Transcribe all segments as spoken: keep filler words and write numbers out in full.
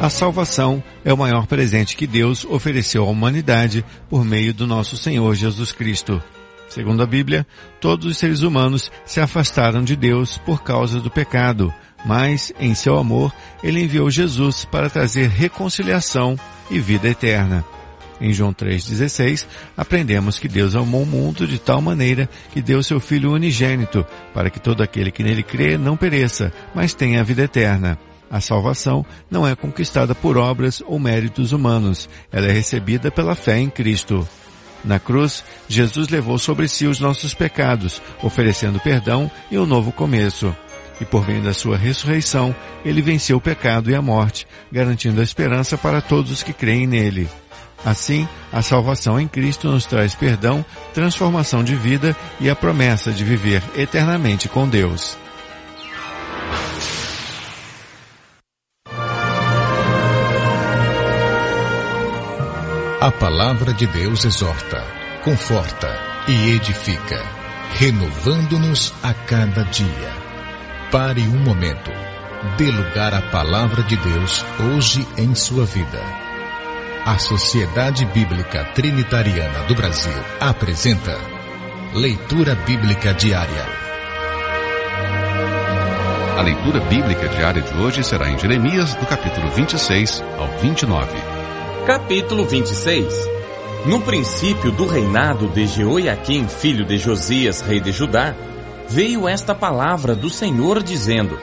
A salvação é o maior presente que Deus ofereceu à humanidade por meio do nosso Senhor Jesus Cristo. Segundo a Bíblia, todos os seres humanos se afastaram de Deus por causa do pecado, mas, em seu amor, Ele enviou Jesus para trazer reconciliação e vida eterna. Em João três dezesseis, aprendemos que Deus amou o mundo de tal maneira que deu seu Filho unigênito, para que todo aquele que nele crê não pereça, mas tenha a vida eterna. A salvação não é conquistada por obras ou méritos humanos, ela é recebida pela fé em Cristo. Na cruz, Jesus levou sobre si os nossos pecados, oferecendo perdão e um novo começo. E por meio da sua ressurreição, ele venceu o pecado e a morte, garantindo a esperança para todos os que creem nele. Assim, a salvação em Cristo nos traz perdão, transformação de vida e a promessa de viver eternamente com Deus. A palavra de Deus exorta, conforta e edifica, renovando-nos a cada dia. Pare um momento. Dê lugar à palavra de Deus hoje em sua vida. A Sociedade Bíblica Trinitariana do Brasil apresenta Leitura Bíblica Diária. A leitura bíblica diária de hoje será em Jeremias, do capítulo vinte e seis ao vinte e nove. Capítulo vinte e seis. No princípio do reinado de Jeoiaquim, filho de Josias, rei de Judá, veio esta palavra do Senhor dizendo: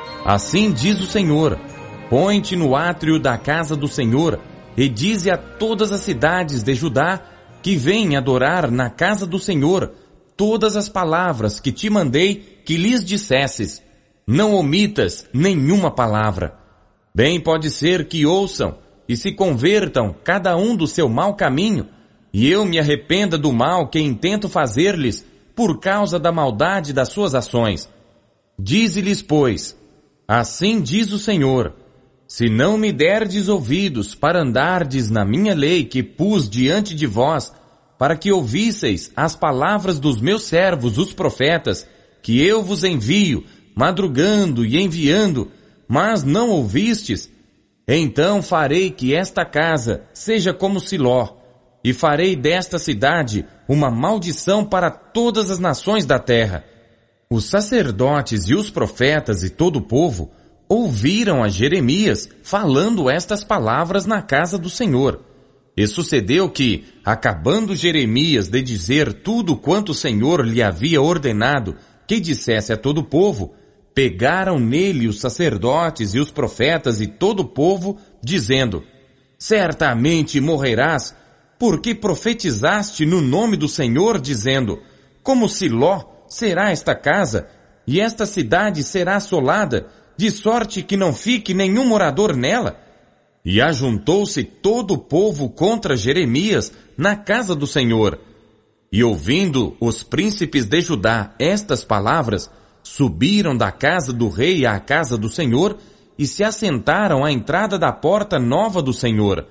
Assim diz o Senhor, põe-te no átrio da casa do Senhor, e dize a todas as cidades de Judá que vêm adorar na casa do Senhor todas as palavras que te mandei que lhes dissesses. Não omitas nenhuma palavra. Bem pode ser que ouçam e se convertam cada um do seu mau caminho, e eu me arrependa do mal que intento fazer-lhes por causa da maldade das suas ações. Dize-lhes, pois, assim diz o Senhor, se não me derdes ouvidos para andardes na minha lei que pus diante de vós, para que ouvisseis as palavras dos meus servos, os profetas, que eu vos envio, madrugando e enviando, mas não ouvistes, então farei que esta casa seja como Siló, e farei desta cidade uma maldição para todas as nações da terra. Os sacerdotes e os profetas e todo o povo ouviram a Jeremias falando estas palavras na casa do Senhor. E sucedeu que, acabando Jeremias de dizer tudo quanto o Senhor lhe havia ordenado que dissesse a todo o povo, pegaram nele os sacerdotes e os profetas e todo o povo, dizendo: Certamente morrerás, porque profetizaste no nome do Senhor, dizendo: Como Siló será esta casa, e esta cidade será assolada, de sorte que não fique nenhum morador nela. E ajuntou-se todo o povo contra Jeremias na casa do Senhor. E ouvindo os príncipes de Judá estas palavras, subiram da casa do rei à casa do Senhor e se assentaram à entrada da porta nova do Senhor.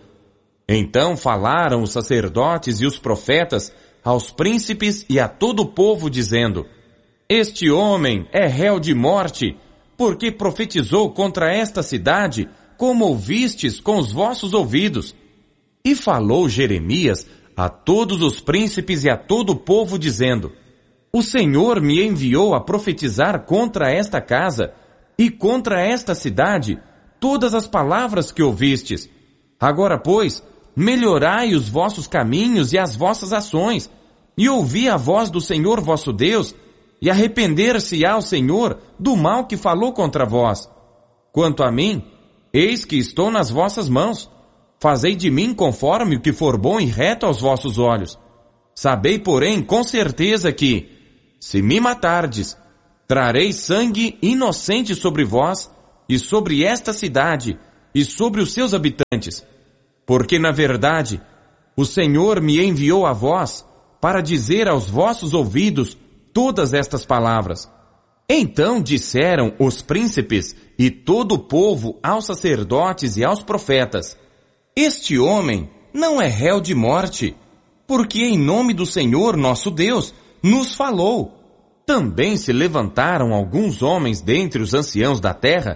Então falaram os sacerdotes e os profetas aos príncipes e a todo o povo, dizendo: Este homem é réu de morte, porque profetizou contra esta cidade, como ouvistes com os vossos ouvidos. E falou Jeremias a todos os príncipes e a todo o povo, dizendo: O Senhor me enviou a profetizar contra esta casa e contra esta cidade todas as palavras que ouvistes. Agora, pois, melhorai os vossos caminhos e as vossas ações, e ouvi a voz do Senhor vosso Deus, e arrepender-se-á o Senhor do mal que falou contra vós. Quanto a mim, eis que estou nas vossas mãos. Fazei de mim conforme o que for bom e reto aos vossos olhos. Sabei, porém, com certeza que, se me matardes, trarei sangue inocente sobre vós, e sobre esta cidade, e sobre os seus habitantes. Porque, na verdade, o Senhor me enviou a vós, para dizer aos vossos ouvidos todas estas palavras. Então disseram os príncipes e todo o povo aos sacerdotes e aos profetas: Este homem não é réu de morte, porque em nome do Senhor nosso Deus nos falou. Também se levantaram alguns homens dentre os anciãos da terra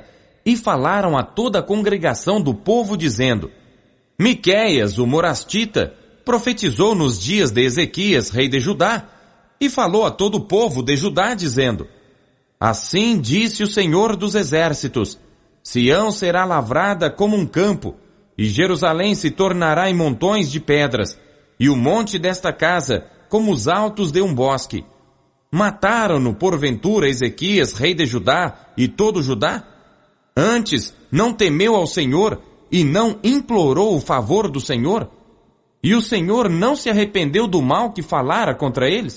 e falaram a toda a congregação do povo, dizendo: Miqueias, o morastita, profetizou nos dias de Ezequias, rei de Judá, e falou a todo o povo de Judá, dizendo: Assim disse o Senhor dos Exércitos: Sião será lavrada como um campo, e Jerusalém se tornará em montões de pedras, e o monte desta casa como os altos de um bosque. Mataram-no porventura Ezequias, rei de Judá, e todo Judá? Antes não temeu ao Senhor e não implorou o favor do Senhor? E o Senhor não se arrependeu do mal que falara contra eles?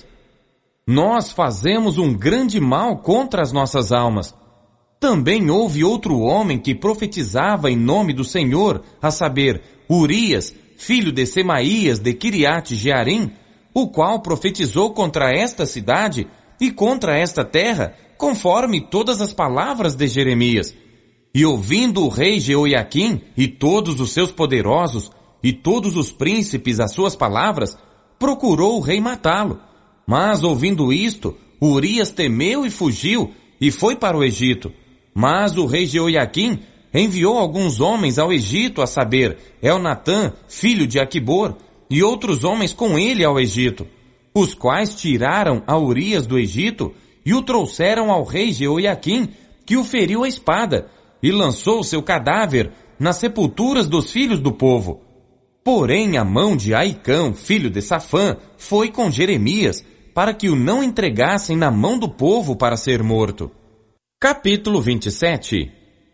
Nós fazemos um grande mal contra as nossas almas. Também houve outro homem que profetizava em nome do Senhor, a saber, Urias, filho de Semaías de Quiriate Jearim, o qual profetizou contra esta cidade e contra esta terra, conforme todas as palavras de Jeremias. E ouvindo o rei Jeoiaquim e todos os seus poderosos e todos os príncipes as suas palavras, procurou o rei matá-lo. Mas ouvindo isto, Urias temeu e fugiu e foi para o Egito. Mas o rei Jeoiaquim enviou alguns homens ao Egito, a saber, Elnatã, filho de Aquibor, e outros homens com ele ao Egito, os quais tiraram a Urias do Egito e o trouxeram ao rei Jeoiaquim, que o feriu a espada, e lançou seu cadáver nas sepulturas dos filhos do povo. Porém a mão de Aicão, filho de Safã, foi com Jeremias, para que o não entregassem na mão do povo para ser morto. Capítulo vinte e sete.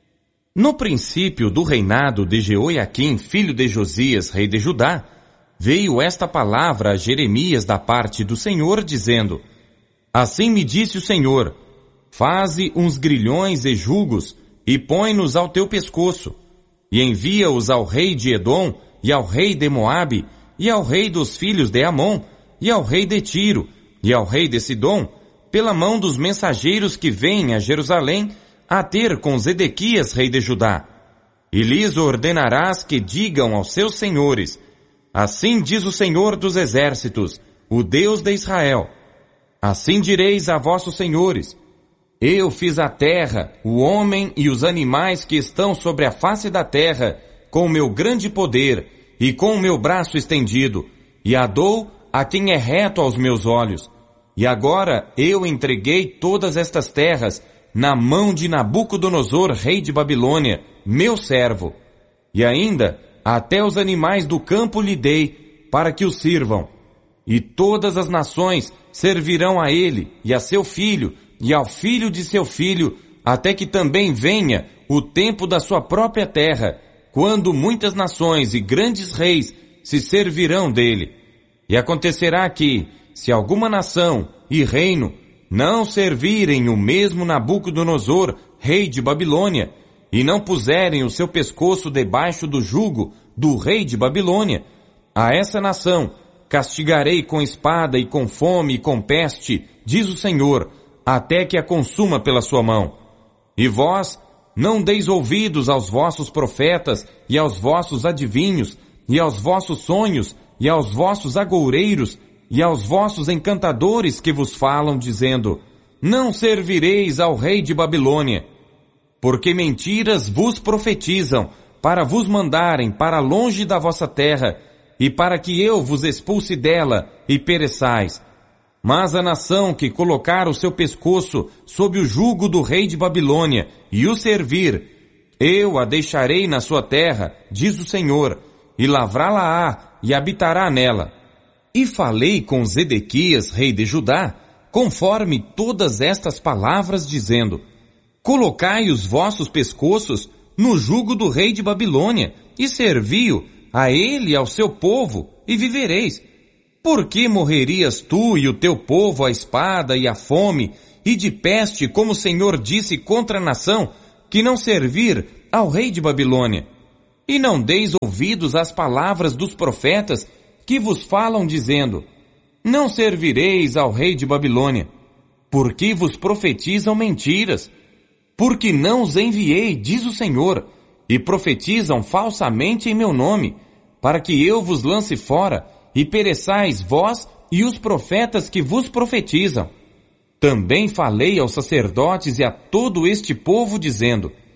No princípio do reinado de Jeoiaquim, filho de Josias, rei de Judá, veio esta palavra a Jeremias da parte do Senhor, dizendo: Assim me disse o Senhor: Faze uns grilhões e jugos, e põe-nos ao teu pescoço, e envia-os ao rei de Edom, e ao rei de Moabe, e ao rei dos filhos de Amon, e ao rei de Tiro, e ao rei de Sidom, pela mão dos mensageiros que vêm a Jerusalém, a ter com Zedequias, rei de Judá. E lhes ordenarás que digam aos seus senhores: Assim diz o Senhor dos Exércitos, o Deus de Israel: Assim direis a vossos senhores: Eu fiz a terra, o homem e os animais que estão sobre a face da terra, com o meu grande poder e com o meu braço estendido, e a dou a quem é reto aos meus olhos. E agora eu entreguei todas estas terras na mão de Nabucodonosor, rei de Babilônia, meu servo. E ainda até os animais do campo lhe dei, para que o sirvam. E todas as nações servirão a ele, e a seu filho, e ao filho de seu filho, até que também venha o tempo da sua própria terra, quando muitas nações e grandes reis se servirão dele. E acontecerá que, se alguma nação e reino não servirem o mesmo Nabucodonosor, rei de Babilônia, e não puserem o seu pescoço debaixo do jugo do rei de Babilônia, a essa nação castigarei com espada e com fome e com peste, diz o Senhor, até que a consuma pela sua mão. E vós não deis ouvidos aos vossos profetas e aos vossos adivinhos, e aos vossos sonhos, e aos vossos agoureiros, e aos vossos encantadores que vos falam, dizendo: Não servireis ao rei de Babilônia. Porque mentiras vos profetizam, para vos mandarem para longe da vossa terra, e para que eu vos expulse dela e pereçais. Mas a nação que colocar o seu pescoço sob o jugo do rei de Babilônia e o servir, eu a deixarei na sua terra, diz o Senhor, e lavrá-la-á e habitará nela. E falei com Zedequias, rei de Judá, conforme todas estas palavras, dizendo: Colocai os vossos pescoços no jugo do rei de Babilônia, e servi-o a ele e ao seu povo, e vivereis. Por que morrerias tu e o teu povo à espada e à fome, e de peste, como o Senhor disse contra a nação, que não servir ao rei de Babilônia? E não deis ouvidos às palavras dos profetas, que vos falam dizendo: Não servireis ao rei de Babilônia, porque vos profetizam mentiras. Porque não os enviei, diz o Senhor, e profetizam falsamente em meu nome, para que eu vos lance fora, e pereçais vós e os profetas que vos profetizam. Também falei aos sacerdotes e a todo este povo, dizendo: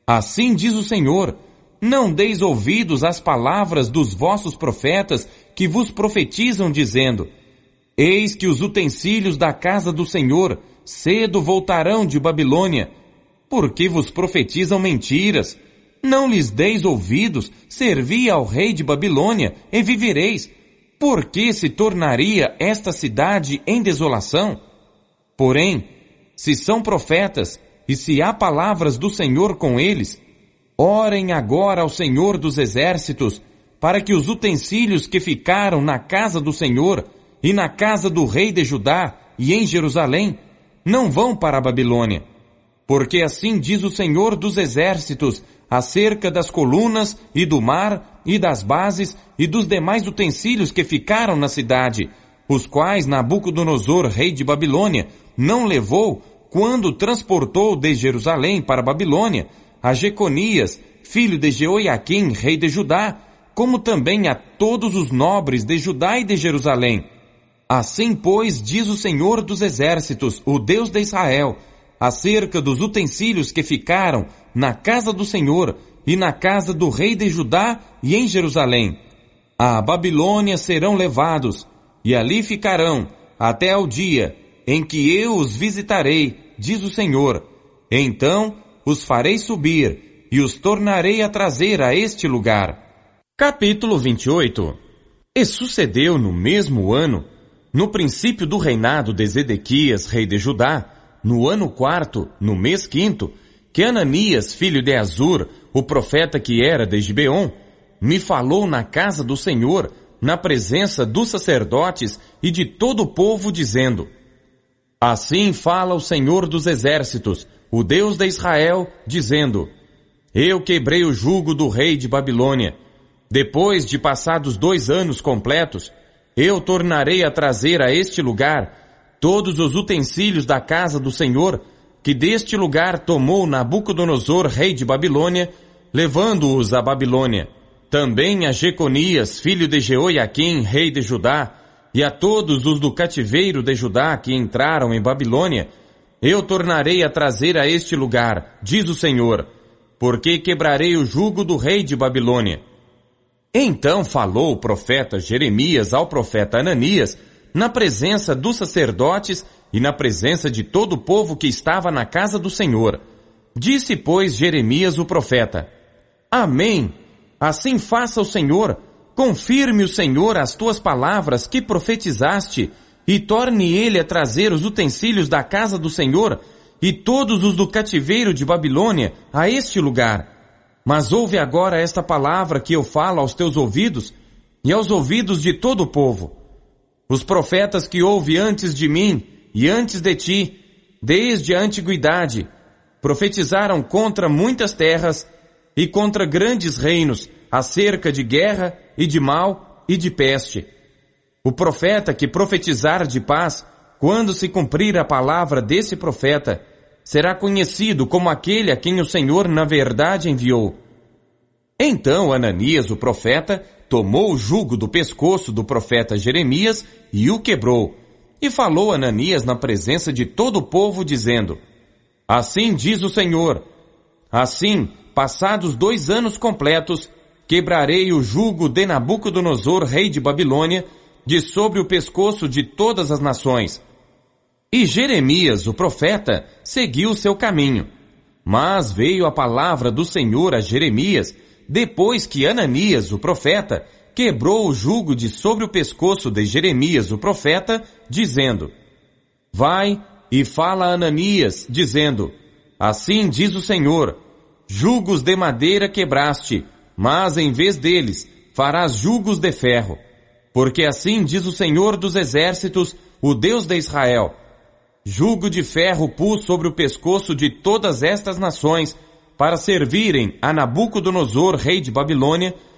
Assim diz o Senhor: não deis ouvidos às palavras dos vossos profetas que vos profetizam dizendo: eis que os utensílios da casa do Senhor cedo voltarão de Babilônia, porque vos profetizam mentiras. Não lhes deis ouvidos, servi ao rei de Babilônia e vivereis. Por que se tornaria esta cidade em desolação? Porém, se são profetas, e se há palavras do Senhor com eles, orem agora ao Senhor dos Exércitos, para que os utensílios que ficaram na casa do Senhor, e na casa do rei de Judá, e em Jerusalém, não vão para a Babilônia. Porque assim diz o Senhor dos Exércitos, acerca das colunas, e do mar, e das bases, e dos demais utensílios que ficaram na cidade, os quais Nabucodonosor, rei de Babilônia, não levou, quando transportou de Jerusalém para a Babilônia, a Jeconias, filho de Jeoiaquim, rei de Judá, como também a todos os nobres de Judá e de Jerusalém. Assim, pois, diz o Senhor dos Exércitos, o Deus de Israel, acerca dos utensílios que ficaram na casa do Senhor e na casa do rei de Judá e em Jerusalém. À Babilônia serão levados, e ali ficarão, até ao dia em que eu os visitarei, diz o Senhor. Então os farei subir, e os tornarei a trazer a este lugar. Capítulo vinte e oito. E sucedeu no mesmo ano, no princípio do reinado de Zedequias, rei de Judá, no ano quarto, no mês quinto, que Ananias, filho de Azur, o profeta que era de Gibeon, me falou na casa do Senhor, na presença dos sacerdotes e de todo o povo, dizendo: assim fala o Senhor dos Exércitos, o Deus de Israel, dizendo: eu quebrei o jugo do rei de Babilônia. Depois de passados dois anos completos, eu tornarei a trazer a este lugar todos os utensílios da casa do Senhor, que deste lugar tomou Nabucodonosor, rei de Babilônia, levando-os à Babilônia. Também a Jeconias, filho de Jeoiaquim, rei de Judá, e a todos os do cativeiro de Judá que entraram em Babilônia, eu tornarei a trazer a este lugar, diz o Senhor, porque quebrarei o jugo do rei de Babilônia. Então falou o profeta Jeremias ao profeta Ananias, na presença dos sacerdotes e na presença de todo o povo que estava na casa do Senhor. Disse, pois, Jeremias o profeta: amém, assim faça o Senhor, confirme o Senhor as tuas palavras que profetizaste, e torne ele a trazer os utensílios da casa do Senhor, e todos os do cativeiro de Babilônia, a este lugar. Mas ouve agora esta palavra que eu falo aos teus ouvidos, e aos ouvidos de todo o povo. Os profetas que houve antes de mim, e antes de ti, desde a antiguidade, profetizaram contra muitas terras, e contra grandes reinos, acerca de guerra, e de mal, e de peste. O profeta que profetizar de paz, quando se cumprir a palavra desse profeta, será conhecido como aquele a quem o Senhor na verdade enviou. Então Ananias o profeta tomou o jugo do pescoço do profeta Jeremias e o quebrou. E falou Ananias na presença de todo o povo, dizendo: assim diz o Senhor, assim, passados dois anos completos, quebrarei o jugo de Nabucodonosor, rei de Babilônia, de sobre o pescoço de todas as nações. E Jeremias, o profeta, seguiu seu caminho. Mas veio a palavra do Senhor a Jeremias, depois que Ananias, o profeta, quebrou o jugo de sobre o pescoço de Jeremias, o profeta, dizendo: vai e fala a Ananias, dizendo: assim diz o Senhor, jugos de madeira quebraste, mas em vez deles farás jugos de ferro. Porque assim diz o Senhor dos Exércitos, o Deus de Israel: jugo de ferro pus sobre o pescoço de todas estas nações, para servirem a Nabucodonosor, rei de Babilônia,